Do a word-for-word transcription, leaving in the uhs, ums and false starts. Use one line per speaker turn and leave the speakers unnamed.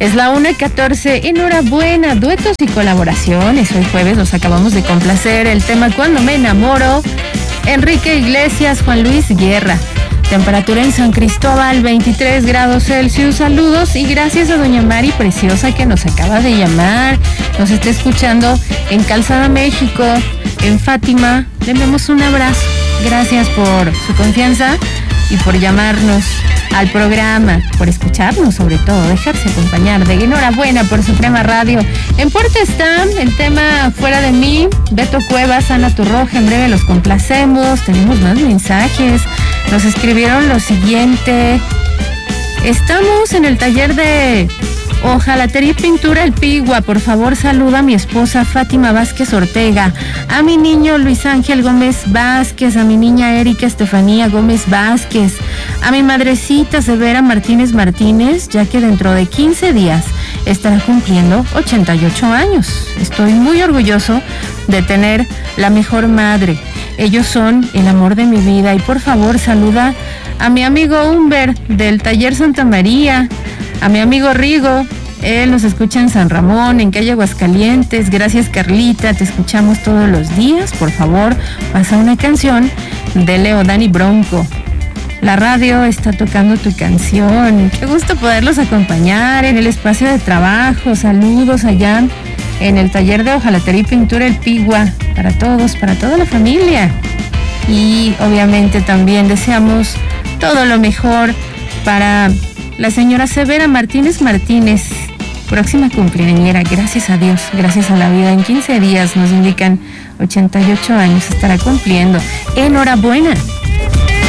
Es la una catorce, enhorabuena, duetos y colaboraciones. Hoy jueves los acabamos de complacer. El tema Cuando me enamoro, Enrique Iglesias, Juan Luis Guerra. Temperatura en San Cristóbal, veintitrés grados Celsius. Saludos y gracias a doña Mari Preciosa que nos acaba de llamar. Nos está escuchando en Calzada México, en Fátima. Le enviamos un abrazo. Gracias por su confianza y por llamarnos al programa, por escucharnos sobre todo, dejarse acompañar de enhorabuena por Suprema Radio. En puerta está el tema Fuera de mí, Beto Cuevas, Ana Turroja, en breve los complacemos. Tenemos más mensajes, nos escribieron lo siguiente: estamos en el taller de hojalatería y pintura El Pigua, por favor saluda a mi esposa Fátima Vázquez Ortega, a mi niño Luis Ángel Gómez Vázquez, a mi niña Erika Estefanía Gómez Vázquez, a mi madrecita Severa Martínez Martínez, ya que dentro de quince días estará cumpliendo ochenta y ocho años. Estoy muy orgulloso de tener la mejor madre. Ellos son el amor de mi vida. Y por favor saluda a mi amigo Humber del Taller Santa María, a mi amigo Rigo, él nos escucha en San Ramón, en calle Aguascalientes. Gracias Carlita, te escuchamos todos los días. Por favor, pasa una canción de Leo Dan y Bronco. La radio está tocando tu canción. Qué gusto poderlos acompañar en el espacio de trabajo. Saludos allá en el taller de hojalatería y pintura El Pigua, para todos, para toda la familia. Y obviamente también deseamos todo lo mejor para la señora Severa Martínez Martínez, próxima cumpleañera. Gracias a Dios, gracias a la vida, en quince días nos indican ochenta y ocho años estará cumpliendo. Enhorabuena.